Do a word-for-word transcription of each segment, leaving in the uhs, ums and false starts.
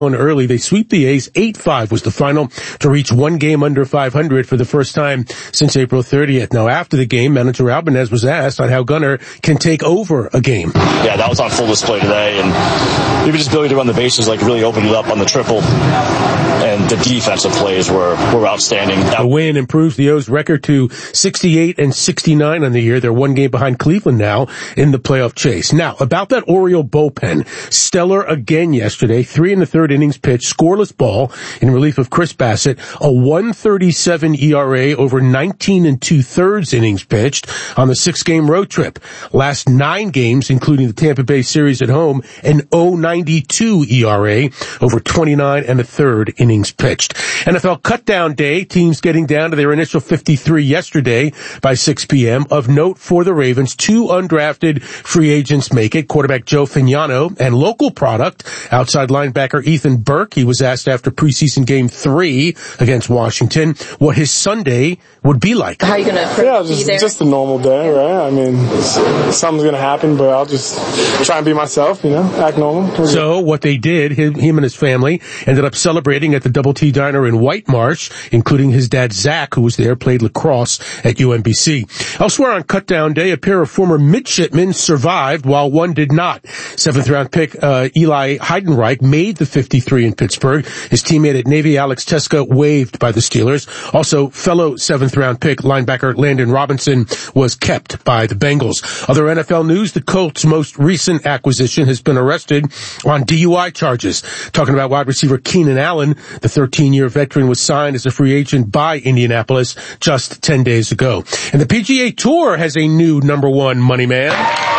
One early. They sweep the A's. eight five was the final to reach one game under five hundred for the first time since April thirtieth. Now, after the game, manager Albanese was asked on how Gunnar can take over a game. Yeah, that was on full display today, and even his ability to run the bases like really opened it up on the triple, and the defensive plays were, were outstanding. The win improves the O's record to sixty-eight and sixty-nine on the year. They're one game behind Cleveland now in the playoff chase. Now, about that Oriole bullpen, stellar again yesterday, three in the third innings pitched, scoreless ball in relief of Chris Bassett, a one thirty-seven E R A over nineteen and two-thirds innings pitched on the six-game road trip. Last nine games, including the Tampa Bay series at home, an oh ninety-two E R A over twenty-nine and a third innings pitched. N F L cutdown day, teams getting down to their initial fifty-three yesterday by six p.m. Of note for the Ravens, two undrafted free agents make it, quarterback Joe Fagnano and local product, outside linebacker Ethan Burke. He was asked after preseason game three against Washington what his Sunday would be like. How are you going to yeah, just, there? just a normal day, right? I mean, something's going to happen, but I'll just try and be myself, you know, act normal. So what they did, him, him and his family ended up celebrating at the Double T Diner in White Marsh, including his dad Zach, who was there, played lacrosse at U M B C. Elsewhere on cutdown day, a pair of former midshipmen survived while one did not. Seventh round pick uh, Eli Heidenreich made the fifty-three in Pittsburgh. His teammate at Navy, Alex Teska, waived by the Steelers. Also, fellow seventh round pick linebacker Landon Robinson was kept by the Bengals. Other N F L news, the Colts' most recent acquisition has been arrested on D U I charges. Talking about wide receiver Keenan Allen, the thirteen-year veteran was signed as a free agent by Indianapolis just ten days ago. And the P G A Tour has a new number one money man.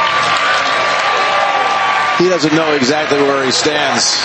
He doesn't know exactly where he stands.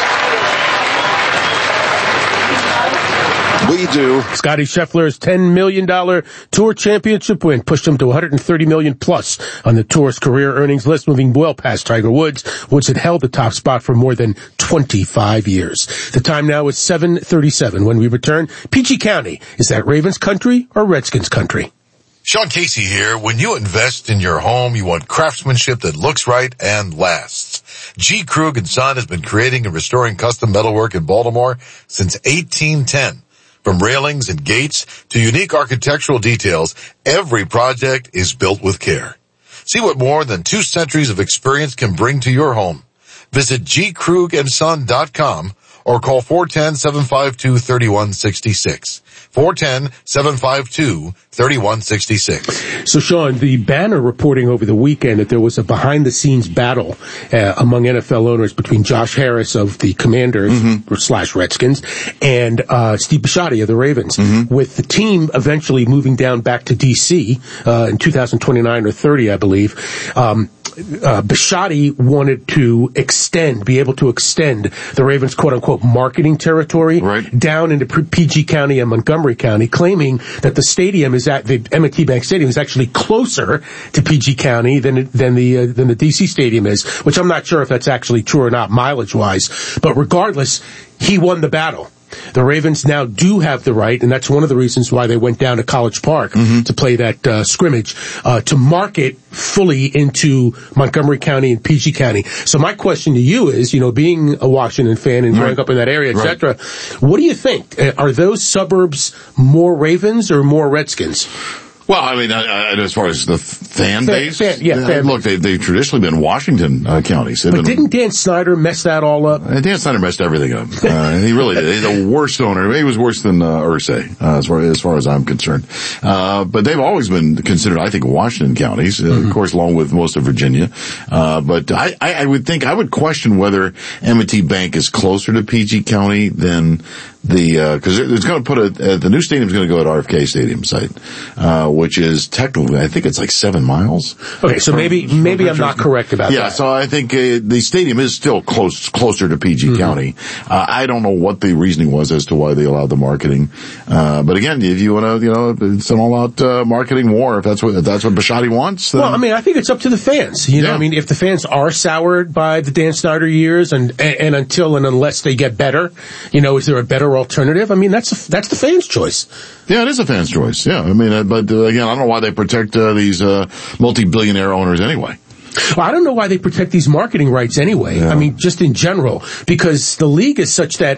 We do. Scotty Scheffler's ten million dollars Tour Championship win pushed him to one hundred thirty million dollars plus on the Tour's career earnings list, moving well past Tiger Woods, which had held the top spot for more than twenty-five years. The time now is seven thirty-seven. When we return, Peachy County, is that Ravens country or Redskins country? Sean Casey here. When you invest in your home, you want craftsmanship that looks right and lasts. G. Krug and Son has been creating and restoring custom metalwork in Baltimore since eighteen ten. From railings and gates to unique architectural details, every project is built with care. See what more than two centuries of experience can bring to your home. Visit g krug and son dot com or call four one zero, seven five two, three one six six. four one zero, seven five two, three one six six. So, Sean, the Banner reporting over the weekend that there was a behind-the-scenes battle uh, among N F L owners between Josh Harris of the Commanders mm-hmm. slash Redskins and uh, Steve Bisciotti of the Ravens, mm-hmm. with the team eventually moving down back to D C uh, in two thousand twenty-nine or thirty, I believe. Um, Uh, Bisciotti wanted to extend, be able to extend the Ravens' quote-unquote marketing territory right. down into P G County and Montgomery County, claiming that the stadium is at the M and T Bank Stadium is actually closer to P G County than than the uh, than the D C Stadium is, which I'm not sure if that's actually true or not mileage-wise. But regardless, he won the battle. The Ravens now do have the right, and that's one of the reasons why they went down to College Park mm-hmm. to play that uh, scrimmage, uh, to market fully into Montgomery County and P G County. So my question to you is, you know, being a Washington fan and growing right. up in that area, et right. cetera, what do you think? Are those suburbs more Ravens or more Redskins? Well, I mean, uh, as far as the fan, fan base, fan, yeah, fan look, they, they've traditionally been Washington uh, counties. They've but been, didn't Dan Snyder mess that all up? Uh, Dan Snyder messed everything up. Uh, he really did. He's the worst owner. He was worse than uh, Irsay, uh, as far as far as I'm concerned. Uh, but they've always been considered, I think, Washington counties, uh, mm-hmm. of course, along with most of Virginia. Uh, but I, I, I would think I would question whether M and T Bank is closer to P G County than the because uh, it's going to put a uh, the new stadium's going to go at R F K Stadium site, uh, which is technically I think it's like seven miles. Okay, so from, maybe from maybe I'm not correct about yeah, that. Yeah, so I think uh, the stadium is still close closer to P G mm-hmm. County. Uh, I don't know what the reasoning was as to why they allowed the marketing, uh, but again, if you want to, you know, it's an all-out uh, marketing war. If that's what if that's what Bisciotti wants. Then... Well, I mean, I think it's up to the fans. You know, yeah. I mean, if the fans are soured by the Dan Snyder years, and, and and until and unless they get better, you know, is there a better alternative? I mean, that's a, that's the fans' choice. Yeah, it is a fan's choice. Yeah, I mean, uh, but uh, again, I don't know why they protect uh, these uh, multi-billionaire owners anyway. Well, I don't know why they protect these marketing rights anyway. Yeah. I mean, just in general, because the league is such that